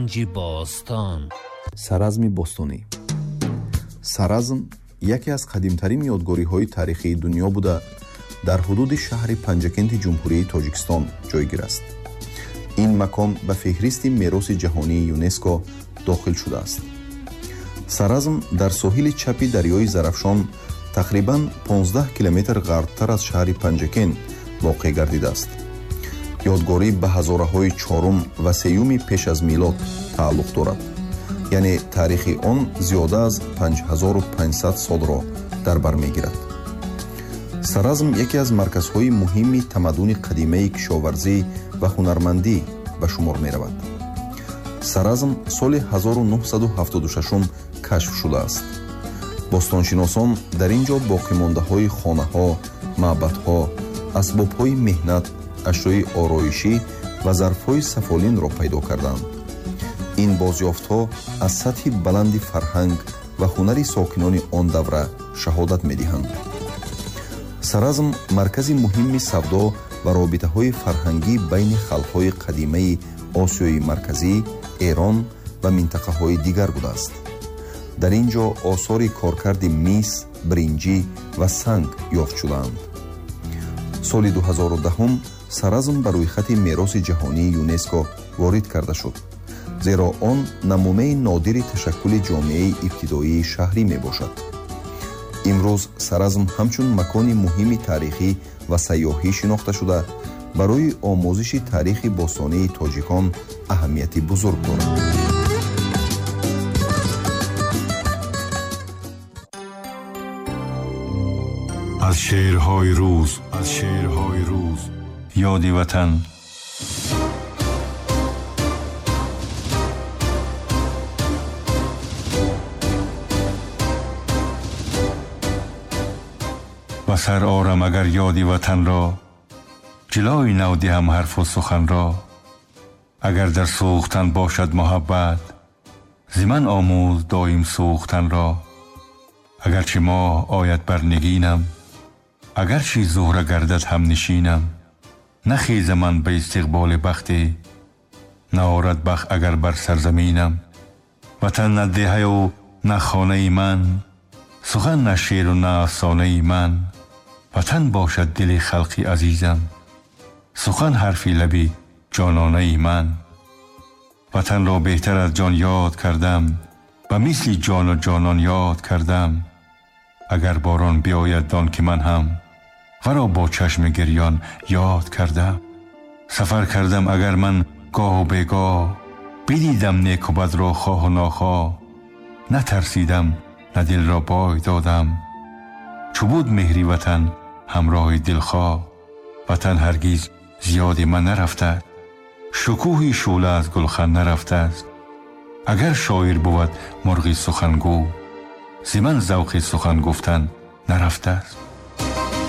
باستان. سرازم باستانی. سرازم یکی از قدیمترین یادگاری‌های تاریخی دنیا بوده در حدود شهر پنجکند جمهوری تاجیکستان جایگیر است. این مکان به فهرست میراث جهانی یونسکو داخل شده است. سرازم در ساحل چپ دریای زرافشان تقریباً 15 کیلومتر غربتر از شهر پنجکند واقع گردیده است. یادگاری به هزاره‌های چهارم و سیوم پیش از میلاد تعلق دارد. یعنی تاریخ آن زیاده از 5500 سال را در بر میگیرد. سرازم یکی از مرکزهای مهم تمدن قدیمی کشاورزی و هنرمندی به شمار می رود. سرازم سال 1976 کشف شده است. باستانشناسان در اینجا باقی مانده های خانه ها، معبد ها، اسباب های مهنت، اشیای آرایشی و ظرف های سفالین را پیدا کردند. این بازیافت ها از سطح بلند فرهنگ و هنر ساکنان آن دوره شهادت می دهند. سرازم مرکز مهم سودا و رابطه های فرهنگی بین خلق های قدیمی آسیای مرکزی، ایران و منطقه های دیگر بوده است. در اینجا آثار کارکرد میس، برنجی و سنگ یافت شدند. سال 2010 سرازم بر روی خط میراث جهانی یونسکو وارد کرده شد، زیرا آن نمونه نادر تشکل جامعه ابتدایی شهری می باشد. امروز سرازم همچون مکان مهم تاریخی و سیاحی شناخته شده برای آموزش تاریخ باستانی تاجیکان اهمیت بزرگ دارد. از شعرهای روز یاد وطن. و سر آرم اگر یادی وطن را، جلوی نودی هم حرف و سخن را. اگر در سوختن باشد محبت، زمن آموز دایم سوختن را. اگرچه ماه آید بر نگینم، اگرچه زهره گردد هم نشینم. نخیز من به استقبال بختی، نآرد بخت اگر بر سرزمینم. وطن نه دهه و نه خانه من، سخن نه شعر و نه افسانه من. وطن باشد دل خلقی عزیزم، سخن حرفی لبی جانانه من. وطن را بهتر از جان یاد کردم، و مثل جان و جانان یاد کردم. اگر باران بیاید دان که من هم، ورا با چشم گریان یاد کردم. سفر کردم اگر من گاه و بیگاه، بدیدم نیک و بد را خواه و ناخواه. نترسیدم نه دل را بای دادم، چو بود مهری وطن همراه دلخواه. وطن هرگز زیاد من نرفته، شکوهی شعله از گلخن نرفته است. اگر شاعر بود مرغی سخنگو، ز من ذوق سخن گفتن نرفته است.